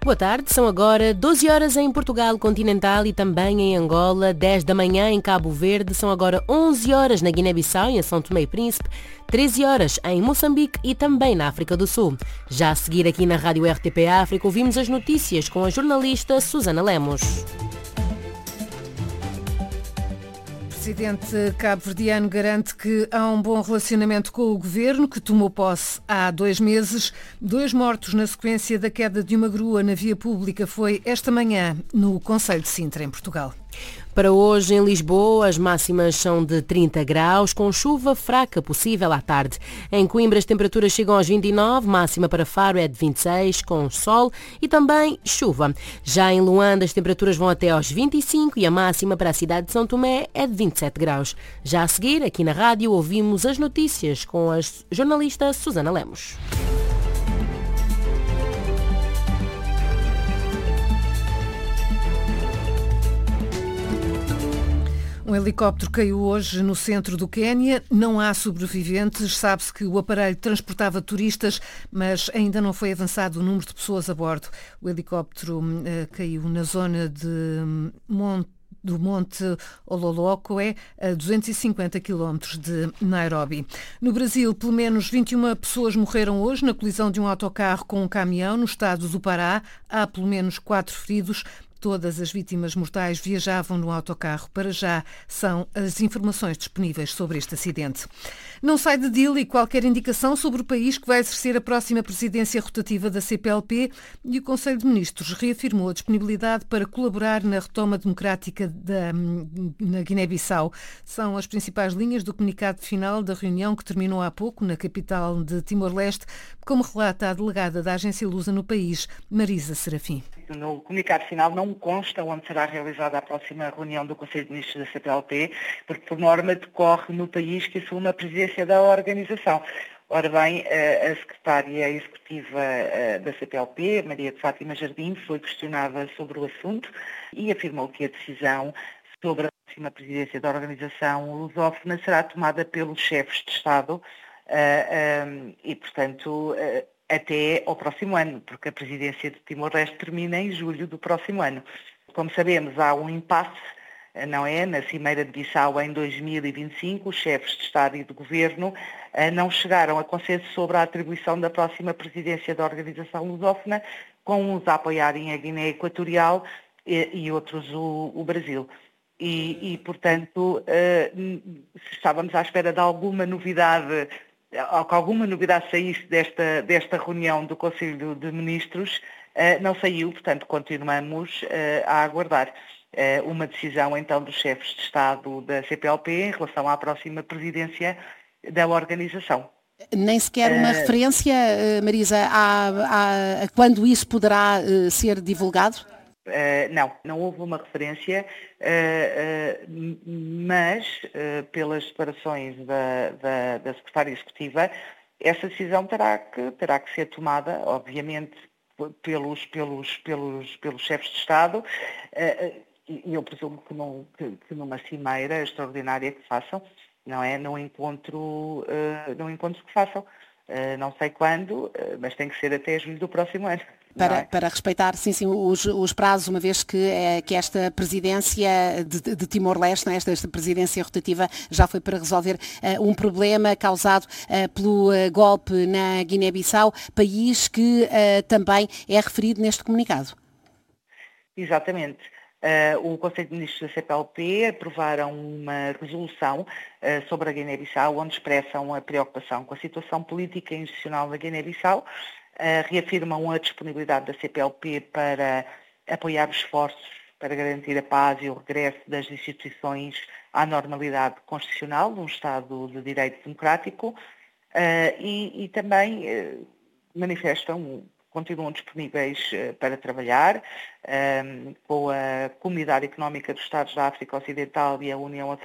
Boa tarde, são agora 12 horas em Portugal continental e também em Angola, 10 da manhã em Cabo Verde, são agora 11 horas na Guiné-Bissau e em São Tomé e Príncipe, 13 horas em Moçambique e também na África do Sul. Já a seguir aqui na Rádio RTP África ouvimos as notícias com a jornalista Susana Lemos. O presidente cabo-verdiano garante que há um bom relacionamento com o governo, que tomou posse há 2 meses. 2 mortos na sequência da queda de uma grua na via pública foi esta manhã no concelho de Sintra, em Portugal. Para hoje, em Lisboa, as máximas são de 30 graus, com chuva fraca possível à tarde. Em Coimbra, as temperaturas chegam aos 29, máxima para Faro é de 26, com sol e também chuva. Já em Luanda, as temperaturas vão até aos 25 e a máxima para a cidade de São Tomé é de 27 graus. Já a seguir, aqui na rádio, ouvimos as notícias com a jornalista Susana Lemos. Um helicóptero caiu hoje no centro do Quénia. Não há sobreviventes. Sabe-se que o aparelho transportava turistas, mas ainda não foi avançado o número de pessoas a bordo. O helicóptero caiu na zona do Monte Ololokoé, a 250 km de Nairobi. No Brasil, pelo menos 21 pessoas morreram hoje na colisão de um autocarro com um caminhão no estado do Pará. Há pelo menos 4 feridos. Todas as vítimas mortais viajavam no autocarro. Para já são as informações disponíveis sobre este acidente. Não sai de Dili qualquer indicação sobre o país que vai exercer a próxima presidência rotativa da CPLP e o Conselho de Ministros reafirmou a disponibilidade para colaborar na retoma democrática na Guiné-Bissau. São as principais linhas do comunicado final da reunião que terminou há pouco na capital de Timor-Leste, como relata a delegada da agência Lusa no país, Marisa Serafim. No comunicado final não consta onde será realizada a próxima reunião do Conselho de Ministros da CPLP, porque por norma decorre no país que assume a presidência da organização. Ora bem, a secretária executiva da CPLP, Maria de Fátima Jardim, foi questionada sobre o assunto e afirmou que a decisão sobre a próxima presidência da organização lusófona será tomada pelos chefes de Estado e, portanto, até ao próximo ano, porque a presidência de Timor-Leste termina em julho do próximo ano. Como sabemos, há um impasse, não é? Na Cimeira de Bissau em 2025, os chefes de Estado e de Governo não chegaram a consenso sobre a atribuição da próxima presidência da organização lusófona, com uns a apoiarem a Guiné Equatorial e outros o Brasil. Portanto, estávamos à espera de alguma novidade, que alguma novidade saísse desta reunião do Conselho de Ministros, não saiu, portanto continuamos a aguardar uma decisão então dos chefes de Estado da CPLP em relação à próxima presidência da organização. Nem sequer uma referência, Marisa, a quando isso poderá ser divulgado? Não houve uma referência, mas pelas declarações da secretária executiva, essa decisão terá que ser tomada, obviamente, pelos chefes de Estado, e eu presumo que numa cimeira extraordinária que façam, não é? Num encontro que façam. Não sei quando, mas tem que ser até julho do próximo ano. Para respeitar, sim, os prazos, uma vez que esta presidência de Timor-Leste, esta presidência rotativa, já foi para resolver um problema causado pelo golpe na Guiné-Bissau, país que também é referido neste comunicado. Exatamente. O Conselho de Ministros da CPLP aprovaram uma resolução sobre a Guiné-Bissau, onde expressam a preocupação com a situação política e institucional da Guiné-Bissau, reafirmam a disponibilidade da CPLP para apoiar os esforços para garantir a paz e o regresso das instituições à normalidade constitucional, num Estado de direito democrático, e também continuam disponíveis para trabalhar com a Comunidade Económica dos Estados da África Ocidental e a União